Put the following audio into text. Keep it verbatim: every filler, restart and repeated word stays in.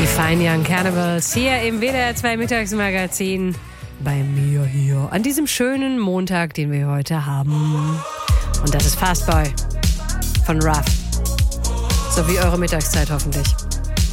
Die Fine Young Cannibals hier im W D R zwei Mittagsmagazin bei mir hier an diesem schönen Montag, den wir heute haben. Und das ist Fastboy von Ruff. So wie eure Mittagszeit hoffentlich.